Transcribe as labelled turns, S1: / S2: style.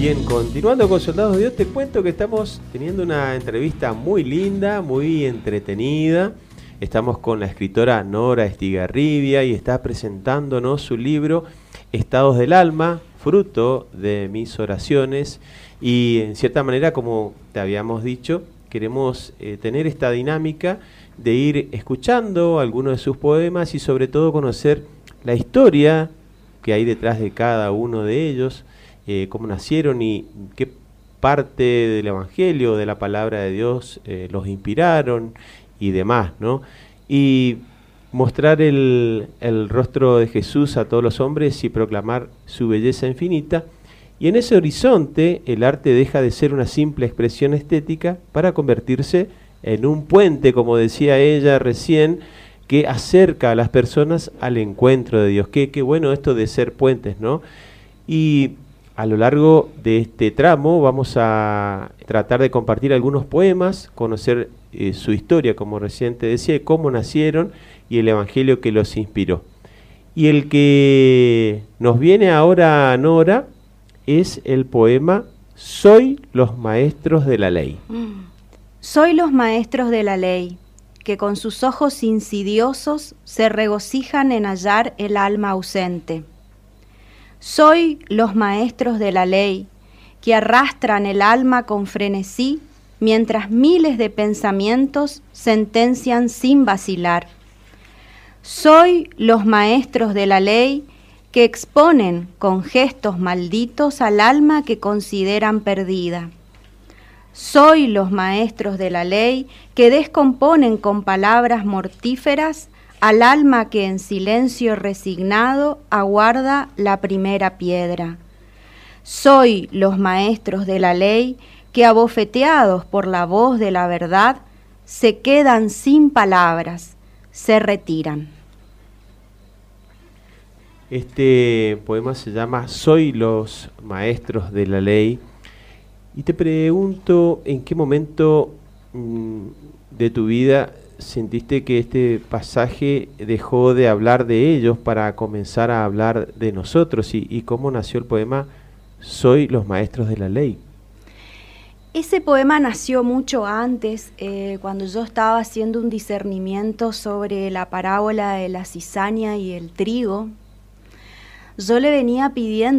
S1: Bien, continuando con Soldados de Dios, te cuento que estamos teniendo una entrevista muy linda, muy entretenida. Estamos con la escritora Nora Estigarribia y está presentándonos su libro Estados del Alma, fruto de mis oraciones. Y en cierta manera, como te habíamos dicho, queremos tener esta dinámica de ir escuchando algunos de sus poemas y sobre todo conocer la historia que hay detrás de cada uno de ellos. Cómo nacieron y qué parte del Evangelio, de la palabra de Dios, los inspiraron y demás, ¿no? Y mostrar el rostro de Jesús a todos los hombres y proclamar su belleza infinita. Y en ese horizonte el arte deja de ser una simple expresión estética para convertirse en un puente, como decía ella recién, que acerca a las personas al encuentro de Dios. Qué bueno esto de ser puentes, ¿no? Y a lo largo de este tramo vamos a tratar de compartir algunos poemas, conocer su historia, como recién te decía, cómo nacieron y el evangelio que los inspiró. Y el que nos viene ahora, Nora, es el poema Soy los maestros de la ley.
S2: Soy los maestros de la ley, que con sus ojos insidiosos se regocijan en hallar el alma ausente. Soy los maestros de la ley, que arrastran el alma con frenesí, mientras miles de pensamientos sentencian sin vacilar. Soy los maestros de la ley, que exponen con gestos malditos al alma que consideran perdida. Soy los maestros de la ley, que descomponen con palabras mortíferas al alma que en silencio resignado aguarda la primera piedra. Soy los maestros de la ley que, abofeteados por la voz de la verdad, se quedan sin palabras, se retiran.
S1: Este poema se llama Soy los maestros de la ley. Y te pregunto, ¿en qué momento de tu vida sentiste que este pasaje dejó de hablar de ellos para comenzar a hablar de nosotros? ¿Y cómo nació el poema Soy los maestros de la ley?
S2: Ese poema nació mucho antes, cuando yo estaba haciendo un discernimiento sobre la parábola de la cizaña y el trigo. Yo le venía pidiendo